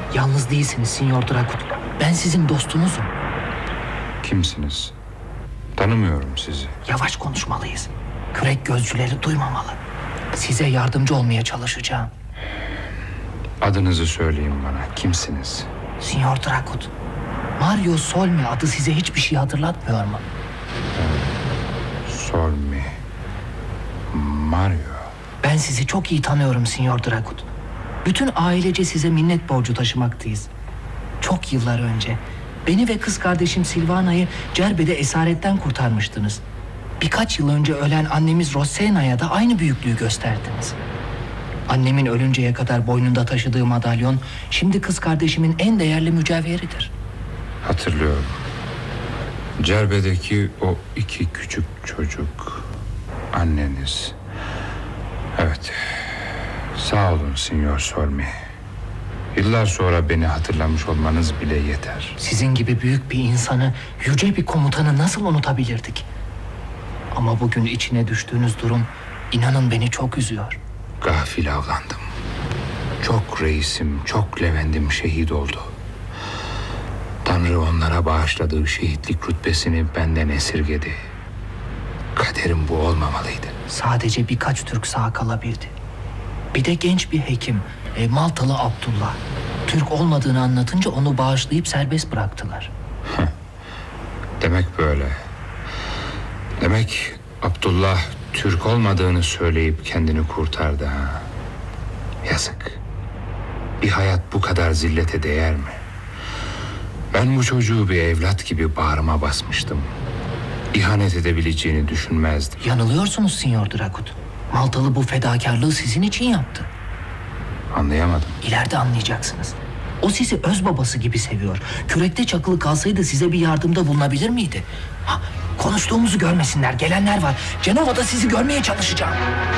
Yalnız değilsiniz Sinyor Dragut. Ben sizin dostunuzum. Kimsiniz? Tanımıyorum sizi. Yavaş konuşmalıyız. Kürek gözcüleri duymamalı. Size yardımcı olmaya çalışacağım. Adınızı söyleyin bana. Kimsiniz? Sinyor Dragut. Mario Solmi adı size hiçbir şey hatırlatmıyor mu? Solmi. Mario. Ben sizi çok iyi tanıyorum Sinyor Dragut. Bütün ailece size minnet borcu taşımaktayız. Çok yıllar önce beni ve kız kardeşim Silvana'yı Cerbe'de esaretten kurtarmıştınız. Birkaç yıl önce ölen annemiz Rosena'ya da aynı büyüklüğü gösterdiniz. Annemin ölünceye kadar boynunda taşıdığı madalyon şimdi kız kardeşimin en değerli mücevheridir. Hatırlıyorum. Cerbe'deki o iki küçük çocuk. Anneniz. Evet. Sağ olun Sinyor Solmi. Yıllar sonra beni hatırlamış olmanız bile yeter. Sizin gibi büyük bir insanı, yüce bir komutanı nasıl unutabilirdik? Ama bugün içine düştüğünüz durum, inanın beni çok üzüyor. Gafil avlandım. Çok reisim, çok Levendim şehit oldu. Tanrı onlara bağışladığı şehitlik rütbesini benden esirgedi. Kaderim bu olmamalıydı. Sadece birkaç Türk sağ kalabildi. Bir de genç bir hekim, Maltalı Abdullah. Türk olmadığını anlatınca onu bağışlayıp serbest bıraktılar. Demek böyle. Demek Abdullah Türk olmadığını söyleyip kendini kurtardı ha. Yazık. Bir hayat bu kadar zillete değer mi? Ben bu çocuğu bir evlat gibi bağrıma basmıştım. İhanet edebileceğini düşünmezdim. Yanılıyorsunuz Sinyor Dragut. Maltalı bu fedakarlığı sizin için yaptı. Anlayamadım. İleride anlayacaksınız. O sizi öz babası gibi seviyor. Kürekte çakılı kalsaydı size bir yardımda bulunabilir miydi? Konuştuğumuzu görmesinler. Gelenler var. Cenova'da sizi görmeye çalışacağım.